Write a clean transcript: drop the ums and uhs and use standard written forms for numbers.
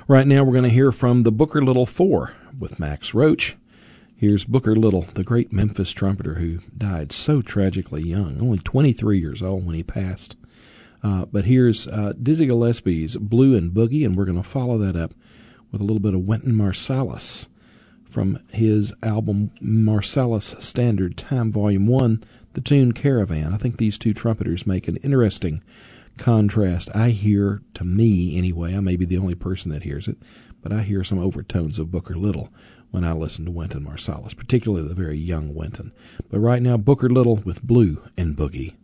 Right now we're going to hear from the Booker Little Four with Max Roach. Here's Booker Little, the great Memphis trumpeter who died so tragically young, only 23 years old when he passed. But here's Dizzy Gillespie's Blue and Boogie, and we're going to follow that up with a little bit of Wynton Marsalis from his album Marsalis Standard Time Volume 1, the tune Caravan. I think these two trumpeters make an interesting contrast. I hear, to me anyway, I may be the only person that hears it, but I hear some overtones of Booker Little when I listen to Wynton Marsalis, particularly the very young Wynton. But right now, Booker Little with Blue and Boogie.